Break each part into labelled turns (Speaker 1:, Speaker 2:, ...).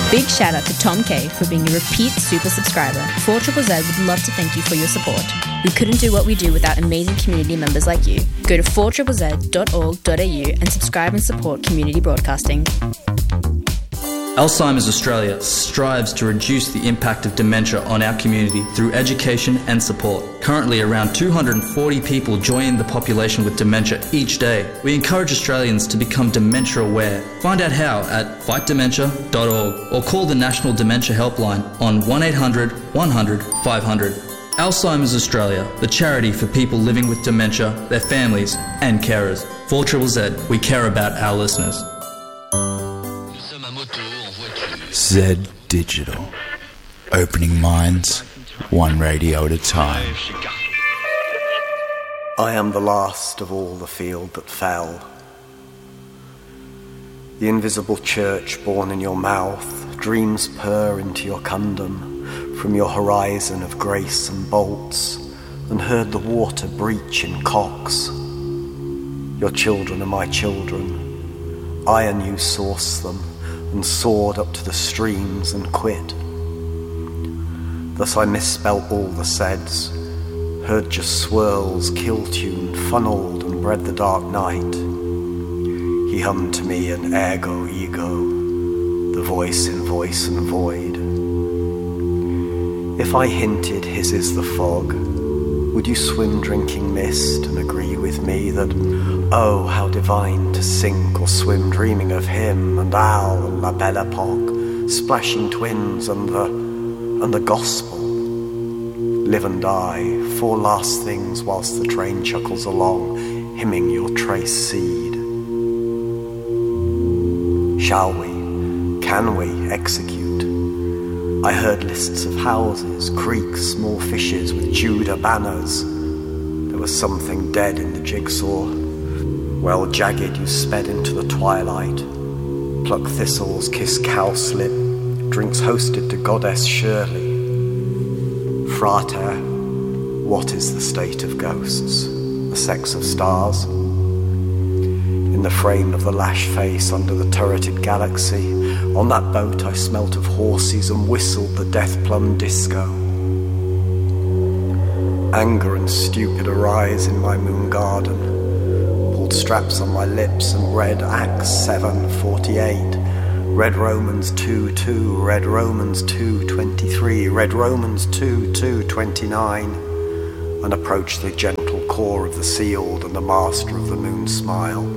Speaker 1: Big shout out to Tom K for being a repeat super subscriber. 4ZZZ would love to thank you for your support. We couldn't do what we do without amazing community members like you. Go to 4ZZZ.org.au and subscribe and support community broadcasting.
Speaker 2: Alzheimer's Australia strives to reduce the impact of dementia on our community through education and support. Currently, around 240 people join the population with dementia each day. We encourage Australians to become dementia aware. Find out how at fightdementia.org or call the National Dementia Helpline on 1800 100 500. Alzheimer's Australia, the charity for people living with dementia, their families and carers. 4ZZZ, we care about our listeners.
Speaker 3: Z Digital. Opening minds, one radio at a time.
Speaker 4: I am the last of all the field that fell. The invisible church born in your mouth, dreams purr into your kundum from your horizon of grace and bolts, and heard the water breach in cocks. Your children are my children. I and you source them, and soared up to the streams and quit. Thus I misspelt all the seds, heard just swirls, kill-tuned, funneled, and bred the dark night. He hummed to me an ergo ego, the voice in voice and void. If I hinted his is the fog, would you swim drinking mist and agree with me that, oh, how divine to sink or swim dreaming of him and Al and La Belle Epoque, splashing twins and the gospel. Live and die, four last things whilst the train chuckles along, hymning your trace seed. Shall we, can we execute? I heard lists of houses, creeks, small fishes with Judah banners. There was something dead in the jigsaw. Well jagged you sped into the twilight. Pluck thistles, kiss cowslip, drinks hosted to Goddess Shirley. Frater, what is the state of ghosts? The sex of stars? In the frame of the lash face under the turreted galaxy, on that boat I smelt of horses and whistled the death plum disco. Anger and stupid arise in my moon garden, pulled straps on my lips and read Acts 7:48, read Romans 2:2, read Romans 2:23, read Romans 2:29, and approached the gentle core of the sealed and the master of the moon smile.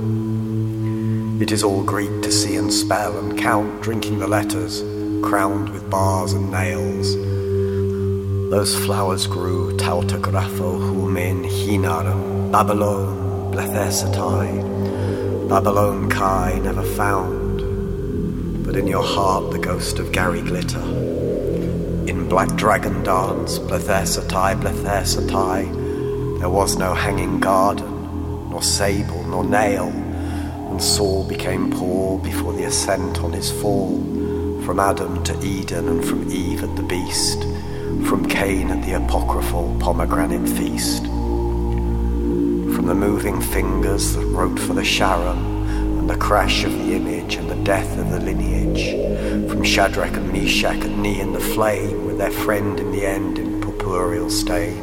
Speaker 4: It is all Greek to see and spell and count, drinking the letters, crowned with bars and nails. Those flowers grew, Tautographo, Humin, Hinarum, Babylon, Blethesatai, Babylon Kai never found, but in your heart the ghost of Gary Glitter. In Black Dragon Dance, Blethesatai, Blethesatai, there was no hanging garden, nor sable, nor nail, and Saul became Paul before the ascent on his fall, from Adam to Eden and from Eve at the beast, from Cain at the apocryphal pomegranate feast. From the moving fingers that wrote for the Sharon, and the crash of the image and the death of the lineage, from Shadrach and Meshach at knee in the flame with their friend in the end in purpureal stain.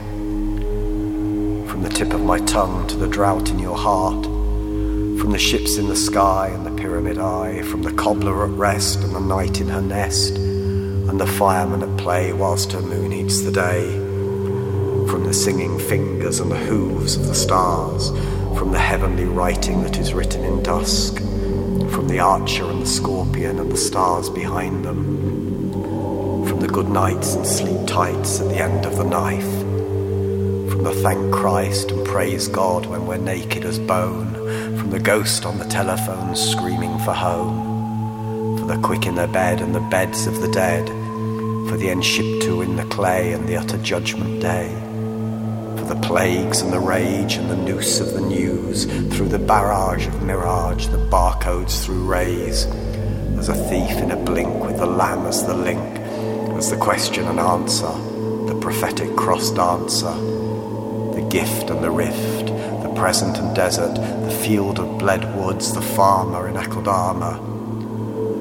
Speaker 4: From the tip of my tongue to the drought in your heart, from the ships in the sky and the pyramid eye, from the cobbler at rest and the night in her nest, and the fireman at play whilst her moon heats the day, from the singing fingers and the hooves of the stars, from the heavenly writing that is written in dusk, from the archer and the scorpion and the stars behind them, from the good nights and sleep tights at the end of the knife, from the thank Christ and praise God when we're naked as bone, from the ghost on the telephone screaming for home, for the quick in their bed and the beds of the dead, for the Enshiptu in the clay and the utter judgment day, for the plagues and the rage and the noose of the news, through the barrage of mirage, the barcodes through rays, as a thief in a blink with the lamb as the link, as the question and answer, the prophetic cross dancer, the gift and the rift, the present and desert, the field of bled woods, the farmer in Akeldama, the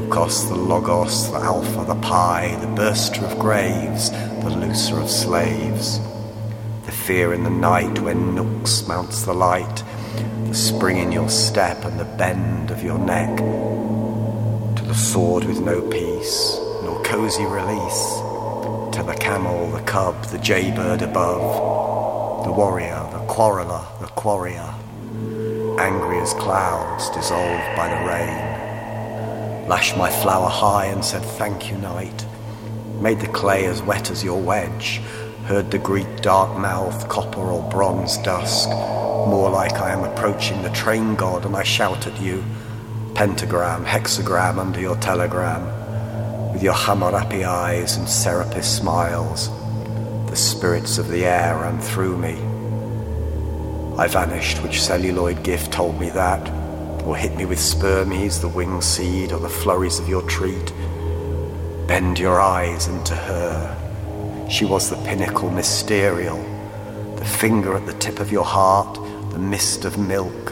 Speaker 4: Logos, the Alpha, the Pi, the burster of graves, the looser of slaves. The fear in the night when nooks mounts the light, the spring in your step and the bend of your neck. To the sword with no peace, nor cosy release, to the camel, the cub, the jaybird above, the warrior, the quarreller, the quarrier, angry as clouds dissolved by the rain. Lashed my flower high and said thank you night, made the clay as wet as your wedge, heard the Greek dark mouth, copper or bronze dusk, more like I am approaching the train god, and I shout at you, pentagram, hexagram under your telegram, with your Hammurapi eyes and Serapis smiles. The spirits of the air ran through me. I vanished, which celluloid gift told me that, or hit me with spermies, the winged seed, or the flurries of your treat. Bend your eyes into her. She was the pinnacle mysterial, the finger at the tip of your heart, the mist of milk.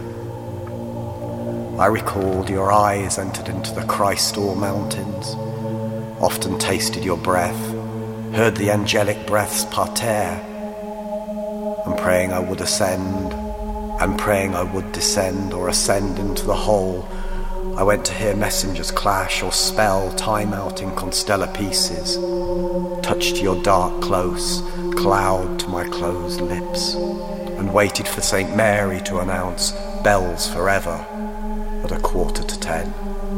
Speaker 4: I recalled your eyes entered into the Christ-all mountains, often tasted your breath, heard the angelic breaths parterre, and praying I would ascend, and praying I would descend or ascend into the whole, I went to hear messengers clash or spell time out in constellar pieces, touched your dark close, cloud to my closed lips, and waited for St. Mary to announce bells forever at 9:45.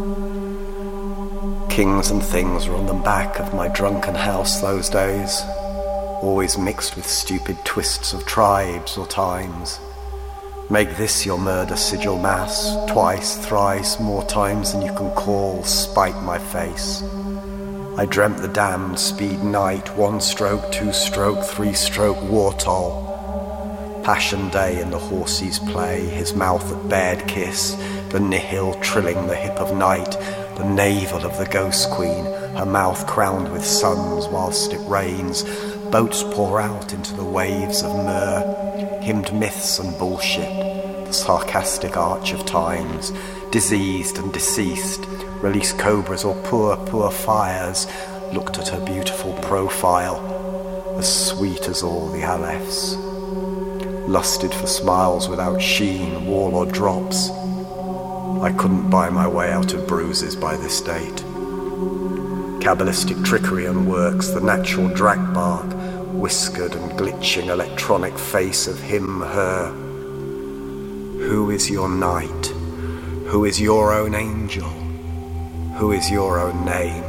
Speaker 4: Kings and things were on the back of my drunken house those days, always mixed with stupid twists of tribes or times. Make this your murder sigil mass, twice, thrice, more times than you can call, spite my face. I dreamt the damned speed night, 1 stroke, 2 stroke, 3 stroke, war toll. Passion day in the horse's play, his mouth at bared kiss, the nihil trilling the hip of night, the navel of the ghost queen, her mouth crowned with suns whilst it rains. Boats pour out into the waves of myrrh, hymned myths and bullshit, the sarcastic arch of times, diseased and deceased, release cobras or poor fires, looked at her beautiful profile, as sweet as all the alephs, lusted for smiles without sheen, wall or drops. I couldn't buy my way out of bruises by this date. Kabbalistic trickery unworks the natural drag bark, whiskered and glitching electronic face of him, her. Who is your knight? Who is your own angel? Who is your own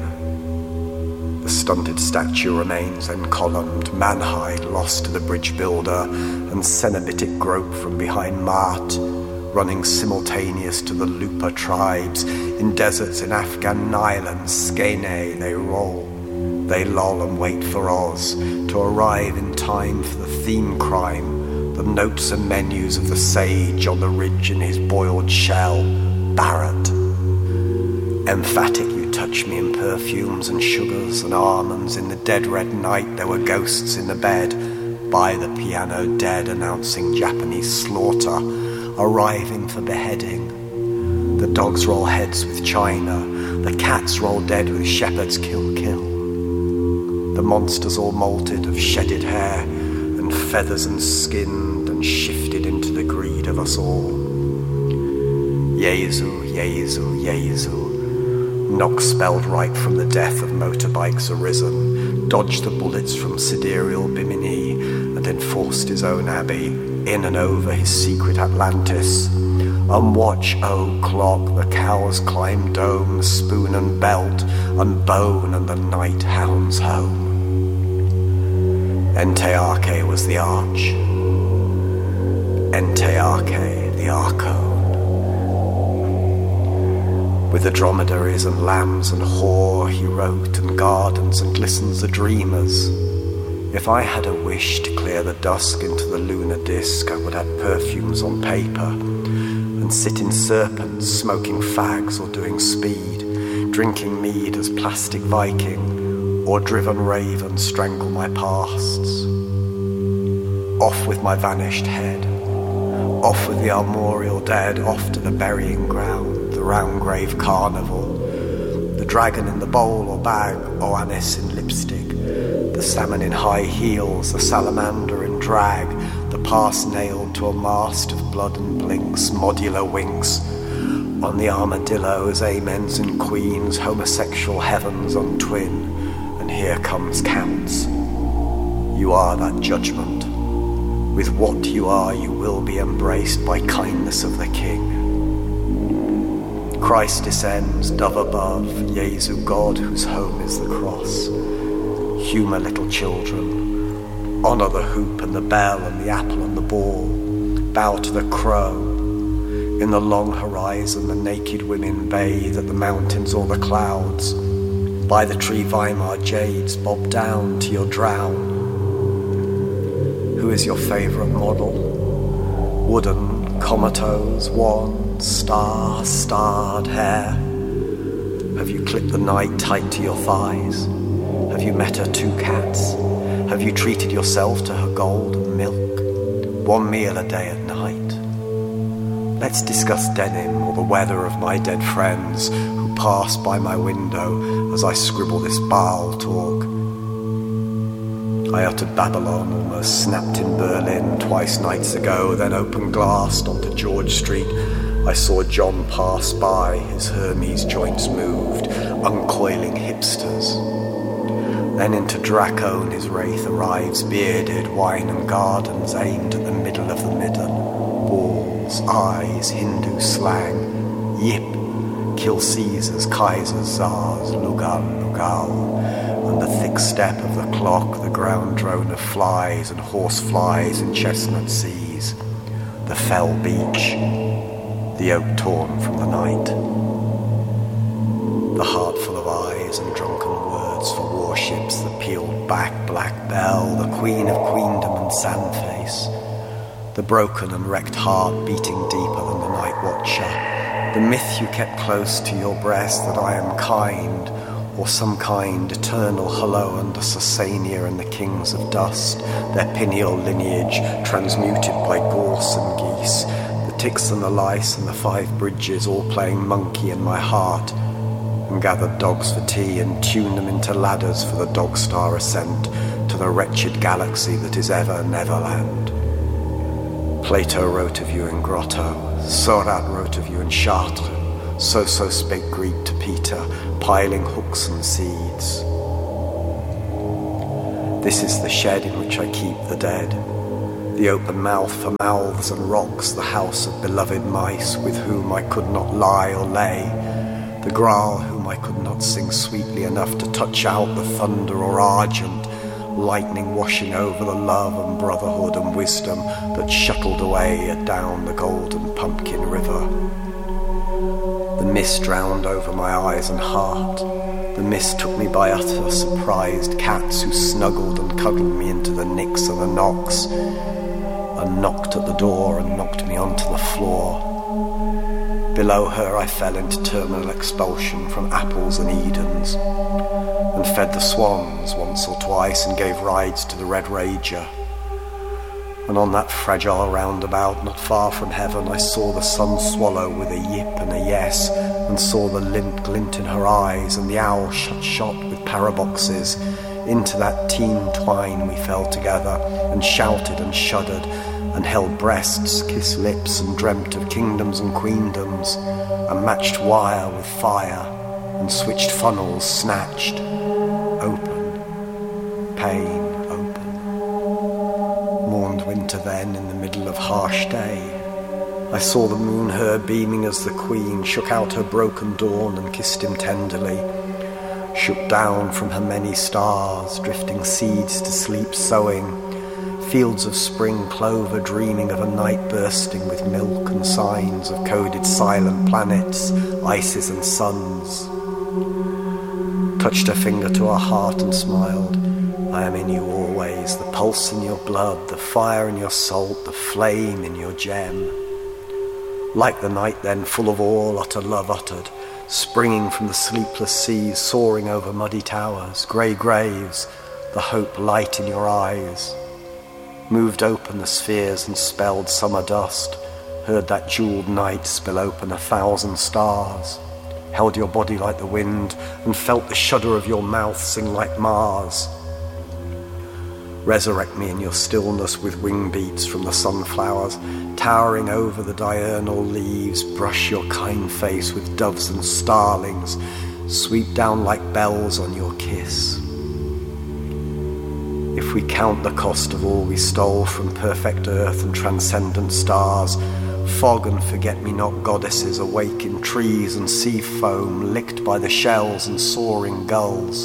Speaker 4: name? The stunted statue remains encolumned, man-hide lost to the bridge builder, and Cenobitic grope from behind Mart, running simultaneous to the Lupa tribes. In deserts in Afghan Nyland, Skene they roll. They loll and wait for Oz to arrive in time for the theme crime, the notes and menus of the sage on the ridge in his boiled shell, Barrett. Emphatic you touch me in perfumes and sugars and almonds. In the dead red night there were ghosts in the bed, by the piano dead announcing Japanese slaughter, arriving for beheading. The dogs roll heads with china, the cats roll dead with shepherd's kill. The monsters all molted of shedded hair and feathers and skinned and shifted into the greed of us all. Jesu, Jesu, Jesu. Knock spelled right from the death of motorbikes arisen, dodged the bullets from sidereal Bimini, and enforced his own abbey, in and over his secret Atlantis. Unwatch, O clock, the cows climb dome, spoon and belt, and bone, and the night hounds home. Entearche was the arch, Entearche the archone. With the dromedaries and lambs and whore he wrote, and gardens and glistens the dreamers. If I had a wish to clear the dusk into the lunar disk, I would add perfumes on paper, and sit in serpents, smoking fags or doing speed, drinking mead as plastic Viking, or driven raven strangle my pasts. Off with my vanished head, off with the armorial dead, off to the burying ground, the round grave carnival, the dragon in the bowl or bag, Oannes in lipstick, the salmon in high heels, the salamander in drag, the pass nailed to a mast of blood and blinks, modular winks. On the armadillos, amens and queens, homosexual heavens on twin, and here comes counts. You are that judgment. With what you are, you will be embraced by kindness of the King. Christ descends, dove above, Jesu God, whose home is the cross. Humour little children, honour the hoop and the bell and the apple and the ball, bow to the crow. In the long horizon, the naked women bathe at the mountains or the clouds. By the tree Weimar jades, bob down to your drown. Who is your favourite model? Wooden, comatose, wand, star, starred hair. Have you clipped the night tight to your thighs? Have you met her 2 cats? Have you treated yourself to her gold and milk? 1 meal a day at night. Let's discuss denim or the weather of my dead friends who pass by my window as I scribble this Baal talk. I uttered Babylon, almost snapped in Berlin 2 nights ago, then open-glassed onto George Street. I saw John pass by, his Hermes joints moved, uncoiling hipsters. Then into Dracone his wraith arrives, bearded, wine and gardens aimed at the middle of the midden. Balls, eyes, Hindu slang, yip, kill Caesars, Kaisers, Tsars, Lugal, Lugal. And the thick step of the clock, the ground drone of flies and horse flies in chestnut seas, the fell beach, the oak torn from the night, the heart full of eyes and drunken words for warships, the peeled back black bell, the queen of queendom and sandface, the broken and wrecked heart beating deeper than the night watcher, the myth you kept close to your breast that I am kind, or some kind eternal hello under Sasania and the kings of dust, their pineal lineage transmuted by gorse and geese, the ticks and the lice and the 5 bridges all playing monkey in my heart, and gathered dogs for tea and tuned them into ladders for the dog star ascent to the wretched galaxy that is ever Neverland. Plato wrote of you in Grotto, Seurat wrote of you in Chartres, so spake Greek to Peter, piling hooks and seeds. This is the shed in which I keep the dead, the open mouth for mouths and rocks, the house of beloved mice with whom I could not lie or lay, the Graal whom I could not sing sweetly enough to touch out the thunder or argent, lightning washing over the love and brotherhood and wisdom that shuttled away down the golden pumpkin river. The mist drowned over my eyes and heart. The mist took me by utter surprised cats who snuggled and cuddled me into the nicks and the knocks, and knocked at the door and knocked me onto the floor. Below her I fell into terminal expulsion from apples and Edens, and fed the swans once or twice and gave rides to the Red Rager. And on that fragile roundabout, not far from heaven, I saw the sun swallow with a yip and a yes, and saw the lint glint in her eyes, and the owl shot with paraboxes. Into that teen twine we fell together, and shouted and shuddered, and held breasts, kissed lips, and dreamt of kingdoms and queendoms, and matched wire with fire, and switched funnels snatched, open, pain. Mourned winter then in the middle of harsh day. I saw the moon her beaming as the queen shook out her broken dawn and kissed him tenderly, shook down from her many stars, drifting seeds to sleep sowing, fields of spring clover dreaming of a night bursting with milk and signs of coded silent planets, ices and suns. Touched her finger to her heart and smiled. I am in you always, the pulse in your blood, the fire in your salt, the flame in your gem. Like the night then, full of all utter love uttered, springing from the sleepless seas, soaring over muddy towers, grey graves, the hope light in your eyes. Moved open the spheres and spelled summer dust, heard that jeweled night spill open 1,000 stars. held your body like the wind, and felt the shudder of your mouth sing like Mars. Resurrect me in your stillness with wing beats from the sunflowers, towering over the diurnal leaves. Brush your kind face with doves and starlings, sweep down like bells on your kiss. If we count the cost of all we stole from perfect earth and transcendent stars, fog and forget-me-not goddesses awake in trees and sea foam, licked by the shells and soaring gulls.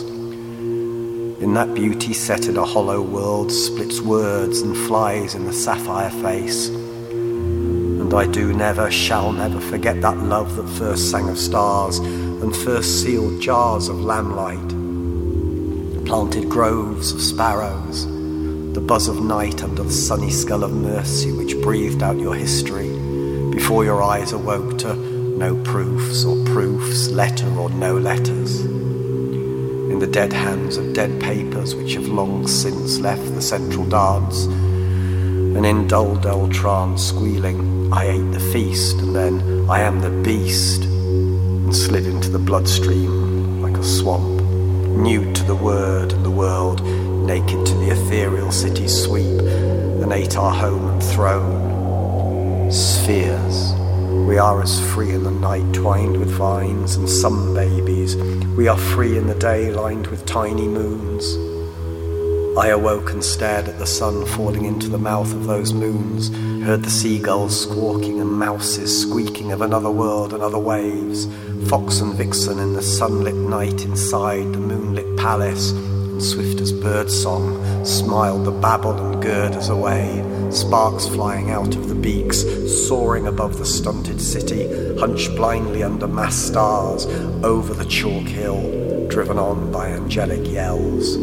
Speaker 4: In that beauty set in a hollow world splits words and flies in the sapphire face. And I do never, shall never forget that love that first sang of stars and first sealed jars of lamplight, planted groves of sparrows, the buzz of night under the sunny skull of mercy which breathed out your history before your eyes awoke to no proofs or proofs, letter or no letters. In the dead hands of dead papers which have long since left the central dance, and in dull trance squealing, I ate the feast, and then I am the beast, and slid into the bloodstream like a swamp, nude to the word and the world, naked to the ethereal city's sweep, and ate our home and throne. Spheres. We are as free in the night twined with vines and sun babies. We are free in the day lined with tiny moons. I awoke and stared at the sun falling into the mouth of those moons, heard the seagulls squawking and mouses squeaking of another world and other waves, fox and vixen in the sunlit night inside the moonlit palace, and swift as birdsong smiled the babble and girders away, sparks flying out of the beaks, soaring above the stunted city, hunched blindly under massed stars, over the chalk hill, driven on by angelic yells.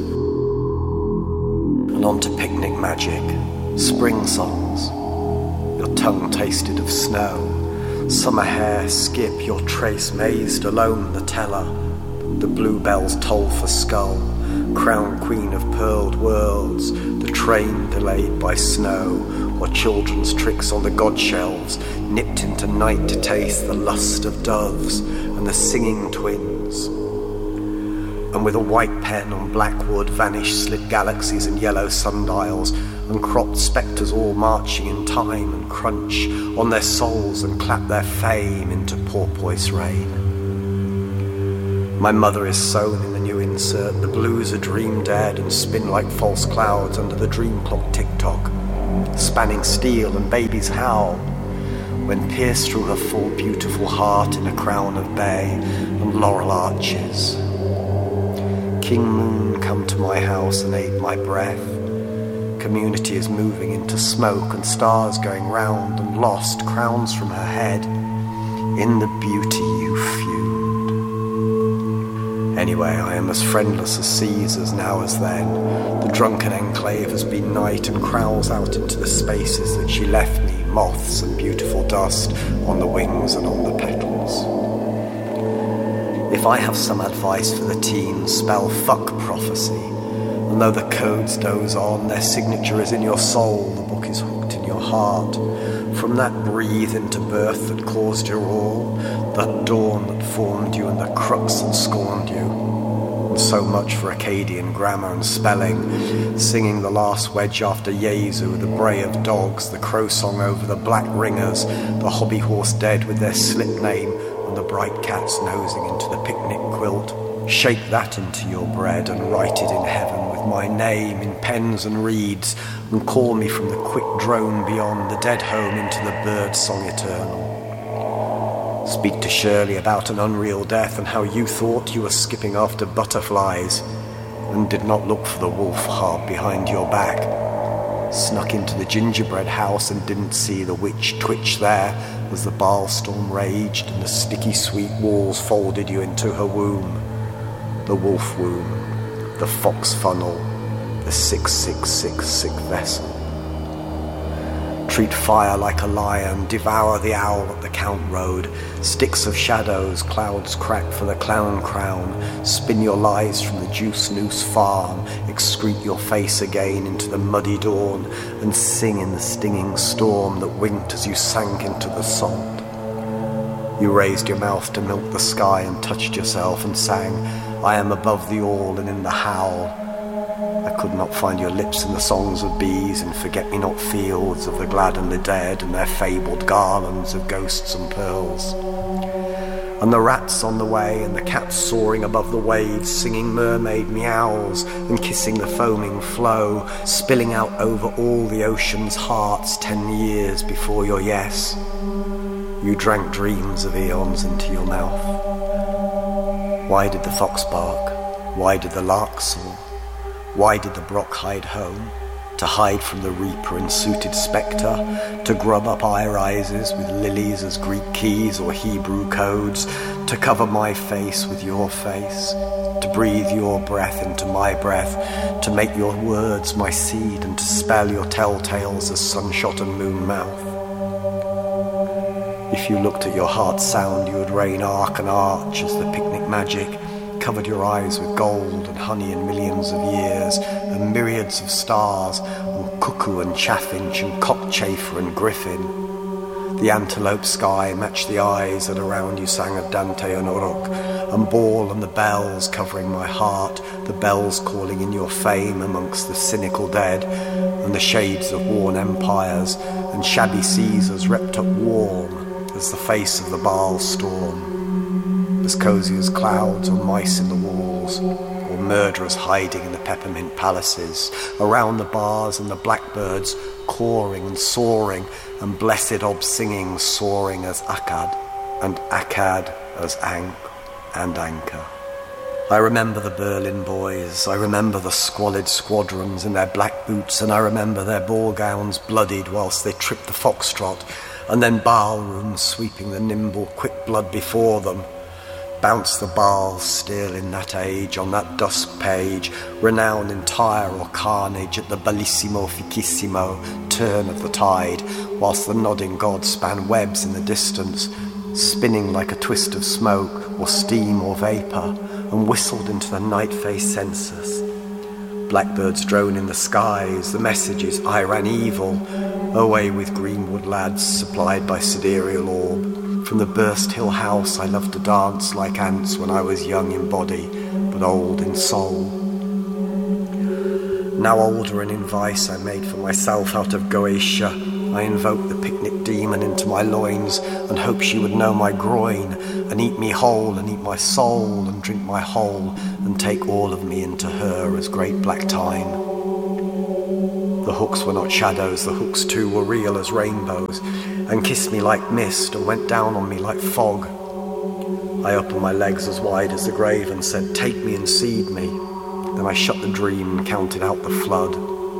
Speaker 4: And on to picnic magic, spring songs, your tongue tasted of snow, summer hair skip, your trace mazed alone the teller, the bluebells toll for skull, crown queen of pearled worlds, the train delayed by snow, or children's tricks on the god shelves, nipped into night to taste the lust of doves and the singing twins. And with a white pen on black wood vanish slit galaxies and yellow sundials, and cropped spectres all marching in time and crunch on their souls and clap their fame into porpoise rain. My mother is sewn in the new insert, the blues are dream dead and spin like false clouds under the dream clock tick-tock, spanning steel and babies howl, when pierced through her full beautiful heart in a crown of bay and laurel arches. King Moon, come to my house and aid my breath. Community is moving into smoke and stars going round and lost, crowns from her head, in the beauty you fumed. Anyway, I am as friendless as Caesar's now as then. The drunken enclave has been night and crowds out into the spaces that she left me, moths and beautiful dust on the wings and on the petals. If I have some advice for the teens, spell fuck prophecy. And though the codes doze on, their signature is in your soul, the book is hooked in your heart. From that breathe into birth that caused your all, that dawn that formed you and the crux that scorned you. And so much for Akkadian grammar and spelling, singing the last wedge after Jesu, the bray of dogs, the crow song over the black ringers, the hobby horse dead with their slip name, and the bright cats nosing into the picnic quilt. Shake that into your bread and write it in heaven with my name in pens and reeds, and call me from the quick drone beyond the dead home into the bird song eternal. Speak to Shirley about an unreal death and how you thought you were skipping after butterflies and did not look for the wolf hard behind your back. Snuck into the gingerbread house and didn't see the witch twitch there as the bile storm raged and the sticky sweet walls folded you into her womb. The wolf womb, the fox funnel, the 666 sick vessel. Treat fire like a lion, devour the owl at the Count Road. Sticks of shadows, clouds crack for the clown crown. Spin your lies from the Juice Noose farm. Excrete your face again into the muddy dawn, and sing in the stinging storm that winked as you sank into the salt. You raised your mouth to milk the sky and touched yourself and sang, I am above the all and in the howl. I could not find your lips in the songs of bees and forget-me-not fields of the glad and the dead and their fabled garlands of ghosts and pearls. And the rats on the way and the cats soaring above the waves, singing mermaid meows and kissing the foaming flow, spilling out over all the ocean's hearts 10 years before your yes. You drank dreams of eons into your mouth. Why did the fox bark? Why did the lark soar? Why did the brock hide home? To hide from the reaper in suited spectre, to grub up eye-rises with lilies as Greek keys or Hebrew codes, to cover my face with your face, to breathe your breath into my breath, to make your words my seed and to spell your telltales as sunshot and moon mouth. If you looked at your heart's sound, you would rain arc and arch as the picnic magic covered your eyes with gold and honey and millions of years, and myriads of stars, and cuckoo and chaffinch and cockchafer and griffin. The antelope sky matched the eyes that around you sang of Dante and Uruk, and Baal and the bells covering my heart, the bells calling in your fame amongst the cynical dead, and the shades of worn empires, and shabby Caesars repped up warm as the face of the Baal storm. As cosy as clouds or mice in the walls, or murderers hiding in the peppermint palaces, around the bars and the blackbirds cawing and soaring, and blessed ob singing soaring as Akkad, and Akkad as Ankh and Anchor. I remember the Berlin boys, I remember the squalid squadrons in their black boots, and I remember their ball gowns bloodied whilst they tripped the foxtrot, and then ballrooms sweeping the nimble quick blood before them. Bounce the Baals still in that age, on that dusk page, renown entire or carnage at the bellissimo ficissimo turn of the tide, whilst the nodding gods span webs in the distance, spinning like a twist of smoke or steam or vapour, and whistled into the night-faced census. Blackbirds drone in the skies, the message is I ran evil, away with Greenwood lads supplied by sidereal orb. From the Burst Hill house I loved to dance like ants when I was young in body, but old in soul. Now older and in vice I made for myself out of Goetia. I invoked the picnic demon into my loins and hoped she would know my groin and eat me whole and eat my soul and drink my whole and take all of me into her as great black time. The hooks were not shadows, the hooks too were real as rainbows, and kissed me like mist and went down on me like fog. I opened my legs as wide as the grave and said, take me and seed me. Then I shut the dream and counted out the flood.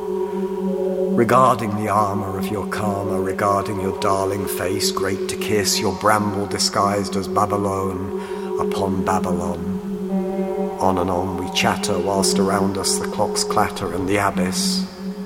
Speaker 4: Regarding the armour of your karma, regarding your darling face, great to kiss, your bramble disguised as Babylon upon Babylon. On and on we chatter, whilst around us the clocks clatter, and the abyss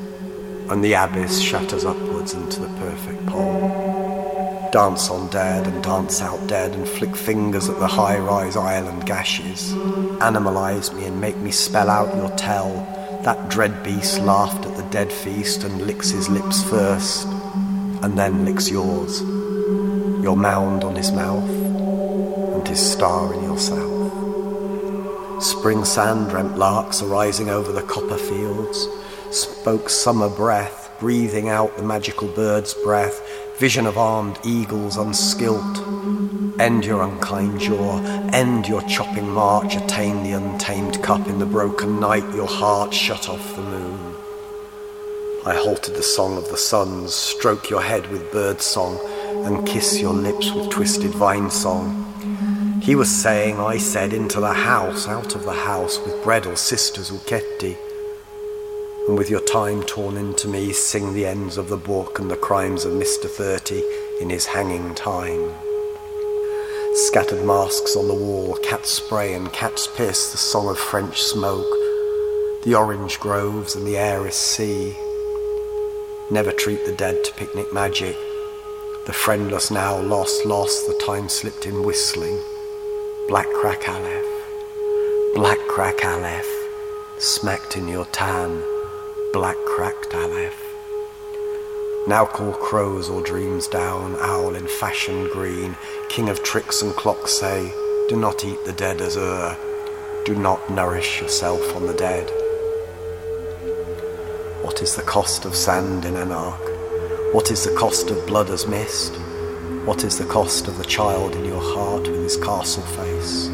Speaker 4: shatters upwards into the perfect pole. Dance on dead and dance out dead and flick fingers at the high-rise island gashes. Animalize me and make me spell out your tell. That dread beast laughed at the dead feast and licks his lips first, and then licks yours. Your mound on his mouth, and his star in your south. Spring sand dreamt larks arising over the copper fields, spoke summer breath, breathing out the magical bird's breath, vision of armed eagles unskilt. End your unkind jaw, end your chopping march, attain the untamed cup in the broken night, your heart shut off the moon. I halted the song of the suns, stroke your head with bird song, and kiss your lips with twisted vine song. He was saying, I said, into the house, out of the house, with bread or sisters Uketti. And with your time torn into me, sing the ends of the book and the crimes of Mr. 30 in his hanging time. Scattered masks on the wall, cat spray and cat's piss, the song of French smoke, the orange groves and the air is sea. Never treat the dead to picnic magic. The friendless now lost, the time slipped in whistling. Black crack Aleph, smacked in your tan. Black cracked Aleph. Now call crows or dreams down, owl in fashion green, king of tricks and clocks say, do not eat the dead as do not nourish yourself on the dead. What is the cost of sand in Anarch? What is the cost of blood as mist? What is the cost of the child in your heart with his castle face?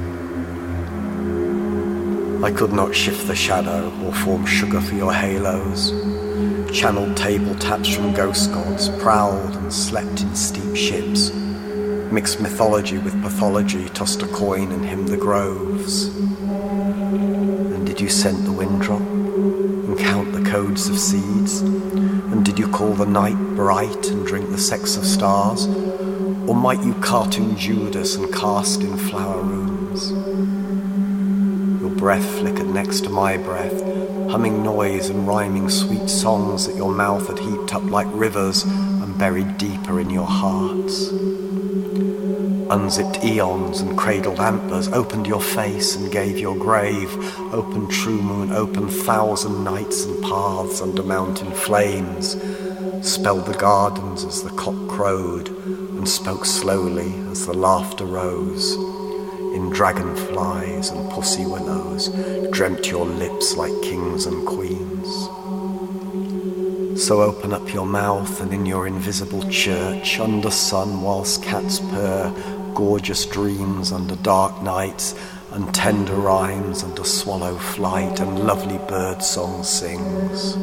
Speaker 4: I could not shift the shadow or form sugar for your halos. Channeled table taps from ghost gods, prowled and slept in steep ships. Mixed mythology with pathology, tossed a coin and hymned the groves. And did you scent the wind drop and count the codes of seeds? And did you call the night bright and drink the sex of stars? Or might you cartoon Judas and cast in flower rooms? Your breath flickered next to my breath, humming noise and rhyming sweet songs that your mouth had heaped up like rivers and buried deeper in your hearts. Unzipped eons and cradled antlers opened your face and gave your grave. Open true moon, open thousand nights and paths under mountain flames. Spelled the gardens as the cock crowed and spoke slowly as the laughter rose. In dragonflies and pussy willows dreamt your lips like kings and queens. So open up your mouth and in your invisible church, under sun whilst cats purr, gorgeous dreams under dark nights, and tender rhymes under swallow flight, and lovely bird song sings.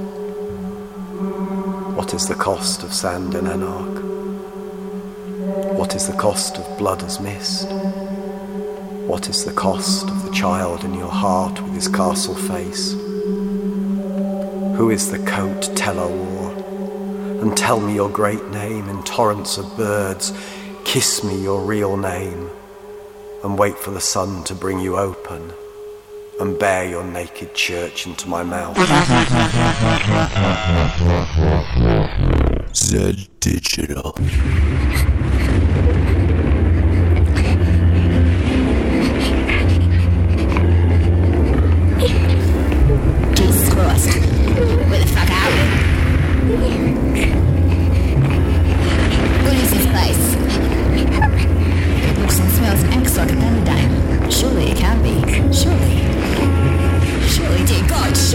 Speaker 4: What is the cost of sand in Anarch? What is the cost of blood as mist? What is the cost of the child in your heart with his castle face? Who is the coat teller war? And tell me your great name in torrents of birds. Kiss me your real name, and wait for the sun to bring you open, and bear your naked church into my mouth.
Speaker 3: Z Digital.